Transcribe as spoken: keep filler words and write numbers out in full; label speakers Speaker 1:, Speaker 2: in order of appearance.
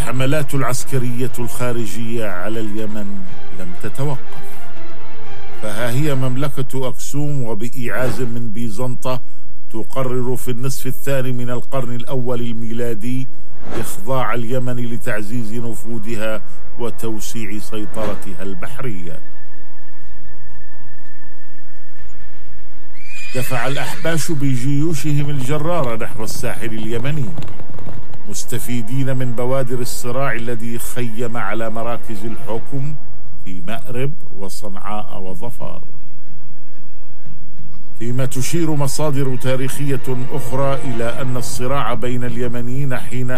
Speaker 1: الحملات العسكرية الخارجية على اليمن لم تتوقف، فها هي مملكة أكسوم وبإيعاز من بيزنطة تقرر في النصف الثاني من القرن الأول الميلادي إخضاع اليمن لتعزيز نفوذها وتوسيع سيطرتها البحرية. دفع الأحباش بجيوشهم الجرارة نحو الساحل اليمني، مستفيدين من بوادر الصراع الذي خيم على مراكز الحكم في مأرب وصنعاء وظفار. فيما تشير مصادر تاريخية أخرى إلى أن الصراع بين اليمنيين حين